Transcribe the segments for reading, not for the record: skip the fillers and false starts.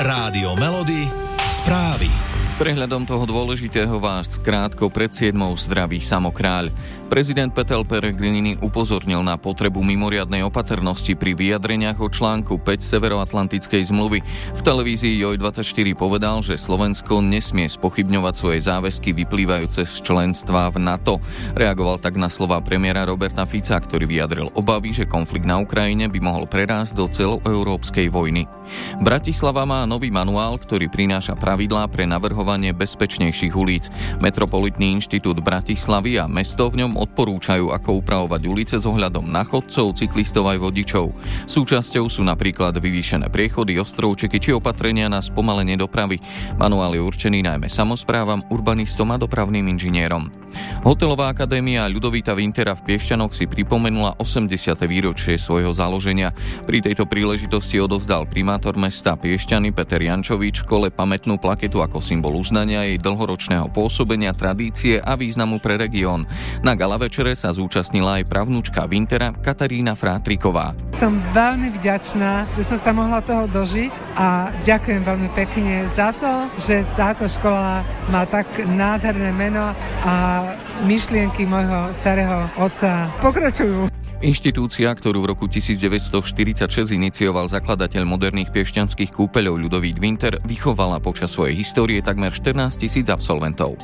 Rádio Melody, správy. S prehľadom toho dôležitého vás krátko pred 7:00 zdraví Samokráľ. Prezident Peter Pellegrini upozornil na potrebu mimoriadnej opatrnosti pri vyjadreniach o článku 5 Severoatlantickej zmluvy. V televízii JOJ24 povedal, že Slovensko nesmie spochybňovať svoje záväzky vyplývajúce z členstva v NATO. Reagoval tak na slová premiéra Roberta Fica, ktorý vyjadril obavy, že konflikt na Ukrajine by mohol prerásť do celoeurópskej vojny. Bratislava má nový manuál, ktorý prináša pravidlá pre navrhovanie bezpečnejších ulic. Metropolitný inštitút Bratislavy a mesto v ňom odporúčajú, ako upravovať ulice s ohľadom na chodcov, cyklistov aj vodičov. Súčasťou sú napríklad vyvýšené priechody, ostrovčeky či opatrenia na spomalenie dopravy. Manuál je určený najmä samosprávam, urbanistom a dopravným inžinierom. Hotelová akadémia Ľudovita Wintera v Piešťanoch si pripomenula 80. výročie svojho založenia. Pri tejto príležitosti odovzdal primátor mesta Piešťany Peter Jančovič škole pamätnú plaketu ako symbol uznania jej dlhoročného pôsobenia, tradície a významu pre región. Na gala večere sa zúčastnila aj pravnúčka Wintera Katarína Frátriková. Som veľmi vďačná, že som sa mohla toho dožiť a ďakujem veľmi pekne za to, že táto škola má tak nádherné meno a myšlienky môjho starého otca pokračujú. Inštitúcia, ktorú v roku 1946 inicioval zakladateľ moderných piešťanských kúpeľov Ľudovít Winter, vychovala počas svojej histórie takmer 14 000 absolventov.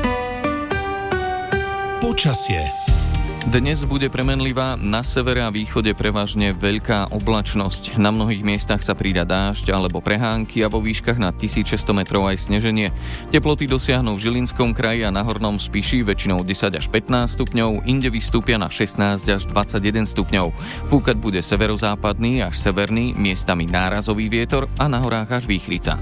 Počasie. Dnes bude premenlivá, na severe a východe prevažne veľká oblačnosť. Na mnohých miestach sa pridá dážď alebo prehánky a vo výškach nad 1600 metrov aj sneženie. Teploty dosiahnu v Žilinskom kraji a na Hornom Spiši väčšinou 10 až 15 stupňov, inde vystúpia na 16 až 21 stupňov. Fúkať bude severozápadný až severný, miestami nárazový vietor a na horách až výchrica.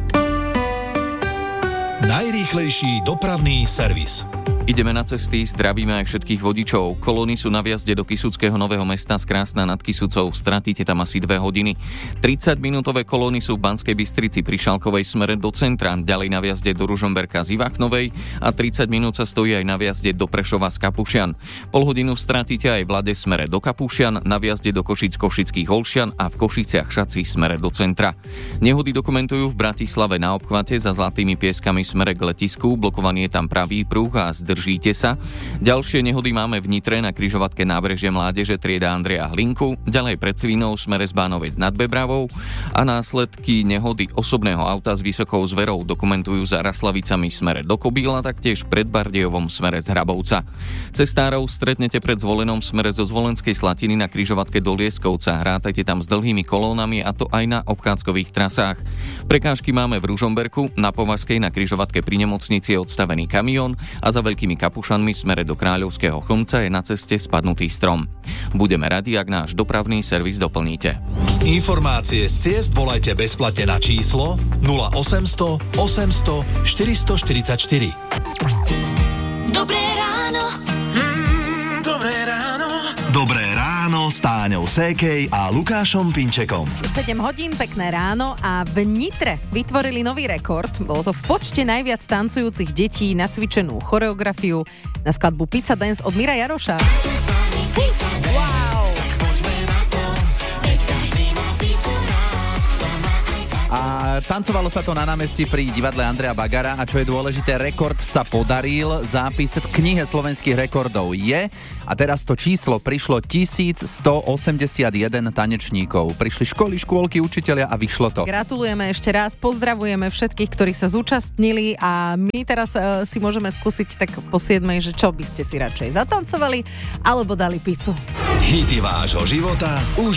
Najrýchlejší dopravný servis. Ideme na cesty, zdravíme aj všetkých vodičov. Kolóny sú na vjazde do Kysuckého Nového Mesta z Krásna nad Kysucou. Stratíte tam asi 2 hodiny. 30-minútové kolóny sú v Banskej Bystrici pri Šalkovej smere do centra, ďalej na vjazde do Ružomberka z Ivachnovej a 30 minút sa stojí aj na vjazde do Prešova z Kapušian. Pol hodinu stratíte aj v Lade smere do Kapušian, na vjazde do Košíc Košických Olšian a v Košiciach Šaci smere do centra. Nehody dokumentujú v Bratislave na obchvate za Zlatými Pieskami smere k letisku, blokovaný je tam pravý pruh a Držíte sa. Ďalšie nehody máme v Nitre na križovatke Nábrežie Mládeže trieda Andreja Hlinku, ďalej pred Cvinou smere z Bánovec nad Bebravou a následky nehody osobného auta s vysokou zverou dokumentujú za Raslavicami smere do Kobíla, taktiež pred Bardejovom smere z Hrabovca. Cestárov stretnete pred Zvolenom smere zo Zvolenskej Slatiny na križovatke do Lieskovca. Rátajte tam s dlhými kolónami a to aj na obchádzkových trasách. Prekážky máme v Ružomberku, na Považskej na križovatke pri nemocnici je odstavený kamión a za Veľkými Kapušanmi smere do Kráľovského Chlumca je na ceste spadnutý strom. Budeme radi, ak náš dopravný servis doplníte. Informácie z ciest volajte bezplatne na číslo 0800 800 444. Dobré ráno. Dobré ráno. Dobré ráno s Táňou Sékej a Lukášom Pinčekom. 7 hodín, pekné ráno a v Nitre vytvorili nový rekord. Bolo to v počte najviac tancujúcich detí na cvičenú choreografiu na skladbu Pizza Dance od Mira Jaroša. Wow! A tancovalo sa to na námestí pri divadle Andreja Bagara a čo je dôležité, rekord sa podaril, zápis v knihe slovenských rekordov je a teraz to číslo prišlo 1181 tanečníkov. Prišli školy, škôlky, učitelia a vyšlo to. Gratulujeme ešte raz, pozdravujeme všetkých, ktorí sa zúčastnili a my teraz si môžeme skúsiť tak po 7, že čo by ste si radšej zatancovali alebo dali pizzu. Hity vášho života už